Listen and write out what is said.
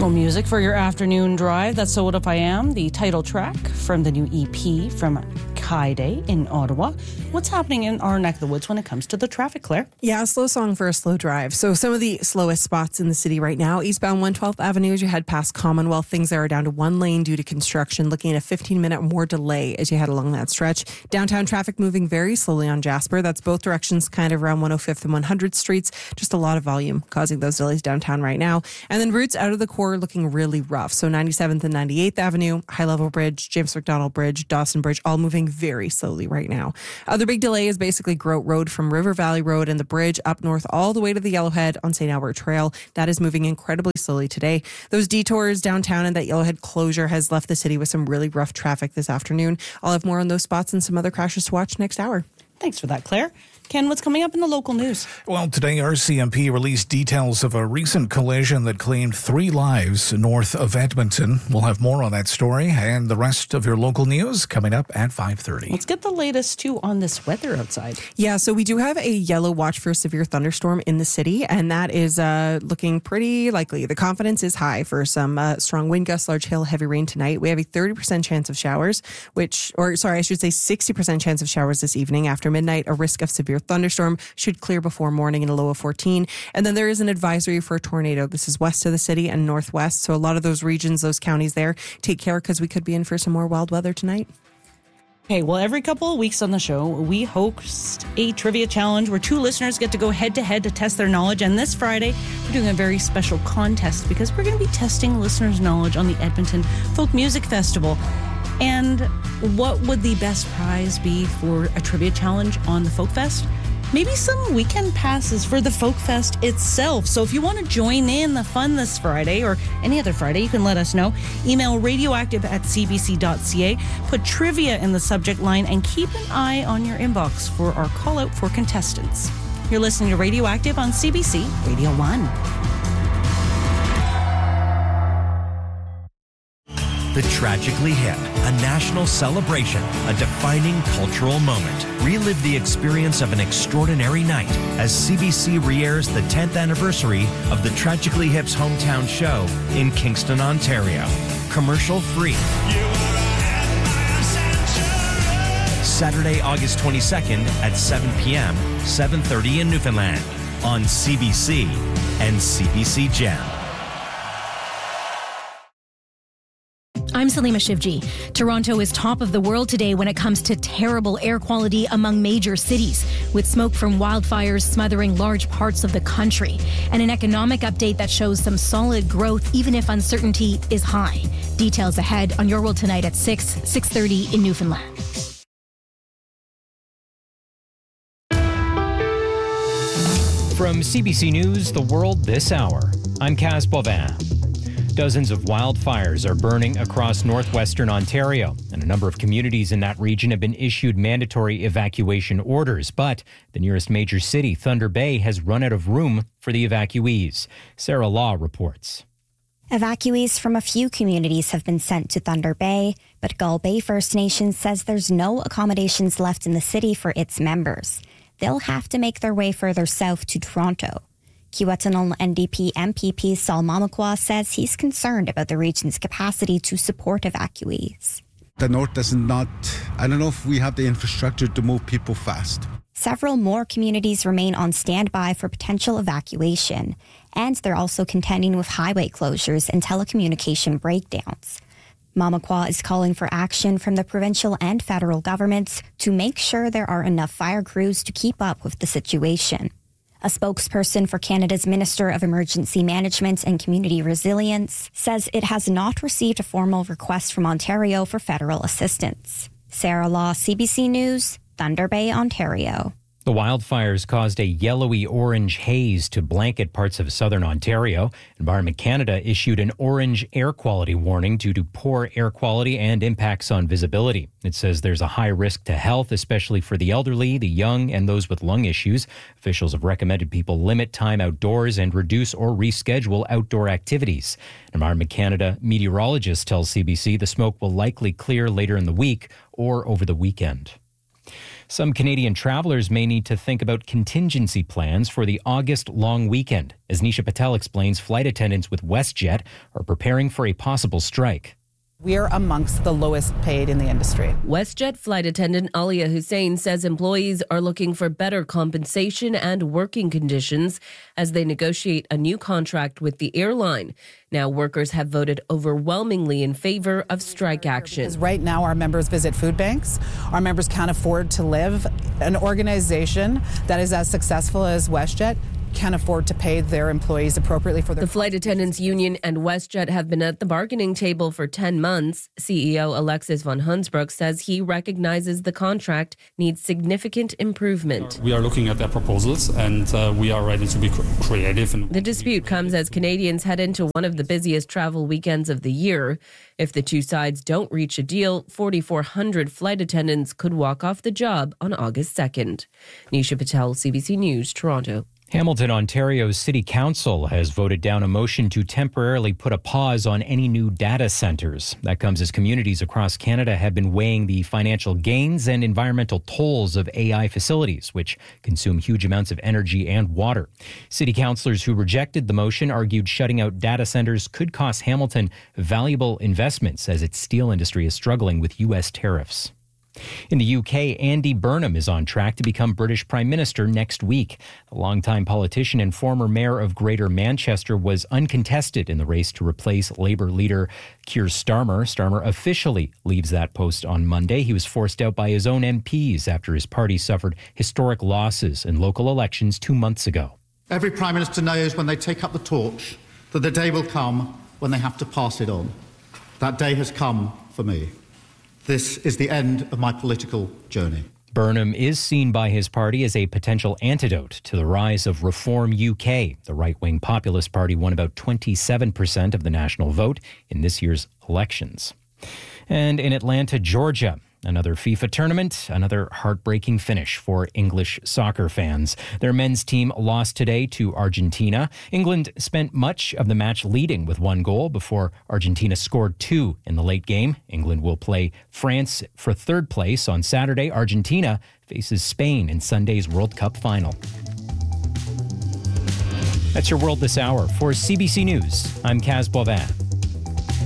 Well, music for your afternoon drive. That's So What If I Am, the title track from the new EP from Kaide in Ottawa. What's happening in our neck of the woods when it comes to the traffic, Claire? Yeah, a slow song for a slow drive. So some of the slowest spots in the city right now, eastbound 112th Avenue as you head past Commonwealth, things there are down to one lane due to construction, looking at a 15-minute more delay as you head along that stretch. Downtown traffic moving very slowly on Jasper. That's both directions, kind of around 105th and 100th Streets. Just a lot of volume causing those delays downtown right now. And then routes out of the core looking really rough. So 97th and 98th Avenue, High Level Bridge, James McDonald Bridge, Dawson Bridge, all moving very slowly right now. Other big delay is basically Grote Road from River Valley Road and the bridge up north all the way to the Yellowhead on St. Albert Trail. That is moving incredibly slowly today. Those detours downtown and that Yellowhead closure has left the city with some really rough traffic this afternoon. I'll have more on those spots and some other crashes to watch next hour. Thanks for that, Claire. Ken, what's coming up in the local news? Well, today RCMP released details of a recent collision that claimed 3 lives north of Edmonton. We'll have more on that story and the rest of your local news coming up at 5:30. Let's get the latest, too, on this weather outside. Yeah, so we do have a yellow watch for a severe thunderstorm in the city, and that is looking pretty likely. The confidence is high for some strong wind gusts, large hail, heavy rain tonight. We have a 30% chance of showers, 60% chance of showers this evening. After midnight, a risk of severe thunderstorm should clear before morning in a low of 14. And then there is an advisory for a tornado. This is west of the city and northwest. So a lot of those regions, those counties there, take care because we could be in for some more wild weather tonight. Okay, well, every couple of weeks on the show, we host a trivia challenge where 2 listeners get to go head-to-head to test their knowledge. And this Friday, we're doing a very special contest because we're going to be testing listeners' knowledge on the Edmonton Folk Music Festival. And what would the best prize be for a trivia challenge on the Folk Fest? Maybe some weekend passes for the Folk Fest itself. So if you want to join in the fun this Friday or any other Friday, you can let us know. Email radioactive@cbc.ca. Put trivia in the subject line and keep an eye on your inbox for our call out for contestants. You're listening to Radioactive on CBC Radio 1. The Tragically Hip, a national celebration, a defining cultural moment. Relive the experience of an extraordinary night as CBC re-airs the 10th anniversary of the Tragically Hip's hometown show in Kingston, Ontario. Commercial free. Saturday, August 22nd at 7 p.m., 7:30 in Newfoundland on CBC and CBC Gem. I'm Salima Shivji. Toronto is top of the world today when it comes to terrible air quality among major cities, with smoke from wildfires smothering large parts of the country, and an economic update that shows some solid growth even if uncertainty is high. Details ahead on Your World Tonight at 6:30 in Newfoundland. From CBC News, The World This Hour, I'm Kaz Bovin. Dozens of wildfires are burning across northwestern Ontario, and a number of communities in that region have been issued mandatory evacuation orders. But the nearest major city, Thunder Bay, has run out of room for the evacuees. Sarah Law reports. Evacuees from a few communities have been sent to Thunder Bay, but Gull Bay First Nation says there's no accommodations left in the city for its members. They'll have to make their way further south to Toronto. Kiiwetinoong NDP MPP Saul Mamakwa says he's concerned about the region's capacity to support evacuees. The north does not, I don't know if we have the infrastructure to move people fast. Several more communities remain on standby for potential evacuation, and they're also contending with highway closures and telecommunication breakdowns. Mamakwa is calling for action from the provincial and federal governments to make sure there are enough fire crews to keep up with the situation. A spokesperson for Canada's Minister of Emergency Management and Community Resilience says it has not received a formal request from Ontario for federal assistance. Sarah Law, CBC News, Thunder Bay, Ontario. The wildfires caused a yellowy-orange haze to blanket parts of southern Ontario. Environment Canada issued an orange air quality warning due to poor air quality and impacts on visibility. It says there's a high risk to health, especially for the elderly, the young, and those with lung issues. Officials have recommended people limit time outdoors and reduce or reschedule outdoor activities. Environment Canada meteorologist tells CBC the smoke will likely clear later in the week or over the weekend. Some Canadian travelers may need to think about contingency plans for the August long weekend. As Nisha Patel explains, flight attendants with WestJet are preparing for a possible strike. We're amongst the lowest paid in the industry. WestJet flight attendant Alia Hussein says employees are looking for better compensation and working conditions as they negotiate a new contract with the airline. Now, workers have voted overwhelmingly in favor of strike action. Because right now, our members visit food banks. Our members can't afford to live. An organization that is as successful as WestJet can't afford to pay their employees appropriately for their... The Flight Attendants Union and WestJet have been at the bargaining table for 10 months. CEO Alexis von Hunsbroek says he recognizes the contract needs significant improvement. We are looking at their proposals and we are ready to be creative. The dispute comes as Canadians head into one of the busiest travel weekends of the year. If the two sides don't reach a deal, 4,400 flight attendants could walk off the job on August 2nd. Nisha Patel, CBC News, Toronto. Hamilton, Ontario's City Council has voted down a motion to temporarily put a pause on any new data centres. That comes as communities across Canada have been weighing the financial gains and environmental tolls of AI facilities, which consume huge amounts of energy and water. City councillors who rejected the motion argued shutting out data centres could cost Hamilton valuable investments as its steel industry is struggling with U.S. tariffs. In the UK, Andy Burnham is on track to become British Prime Minister next week. The longtime politician and former mayor of Greater Manchester was uncontested in the race to replace Labour leader Keir Starmer. Starmer officially leaves that post on Monday. He was forced out by his own MPs after his party suffered historic losses in local elections 2 months ago. Every Prime Minister knows when they take up the torch that the day will come when they have to pass it on. That day has come for me. This is the end of my political journey. Burnham is seen by his party as a potential antidote to the rise of Reform UK. The right-wing populist party won about 27% of the national vote in this year's elections. And in Atlanta, Georgia, another FIFA tournament, another heartbreaking finish for English soccer fans. Their men's team lost today to Argentina. England spent much of the match leading with 1 goal before Argentina scored 2 in the late game. England will play France for 3rd place on Saturday. Argentina faces Spain in Sunday's World Cup final. That's your World This Hour. For CBC News, I'm Kaz Boivin.